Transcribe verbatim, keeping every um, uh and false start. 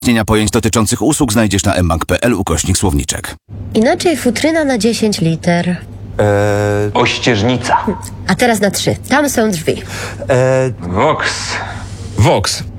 Istnienia pojęć dotyczących usług znajdziesz na mbank kropka pl ukośnik słowniczek. Inaczej futryna na dziesięć liter. Eee, Ościeżnica. A teraz na trzy. Tam są drzwi. eee, Vox. Vox.